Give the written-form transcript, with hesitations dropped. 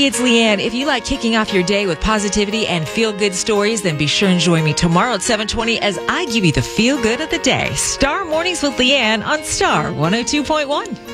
Hey, it's Leanne. If you like kicking off your day with positivity and feel-good stories, then be sure and join me tomorrow at 7:20 as I give you the feel-good of the day. Star Mornings with Leanne on Star 102.1.